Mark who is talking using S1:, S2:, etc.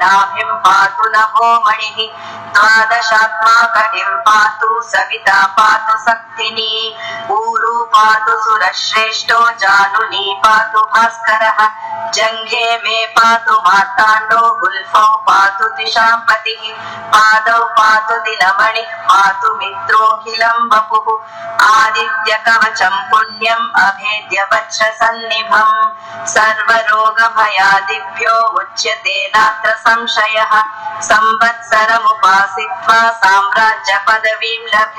S1: नाभिं पातु नभो मणिः द्वादशात्मा कटिं पातु सविता पातु शक्तिनी ऊरु पातु सुरश्रेष्ठो जानुनी पातु भास्करः जङ्घे मे पातु मार्ताण्डो गुल्फौ पातु दिशांपतिः पादौ पातु दिनमणिः पातु मित्रोऽखिलं वपुः आदित्यकवचं पुण्यम् अभेद्य वज्रसन्निभम् सर्वरोगभयादिभ्यो मुच्यते नात्र संशयः संवत्सरमुपासित्वा साम्राज्यपदवीं लभे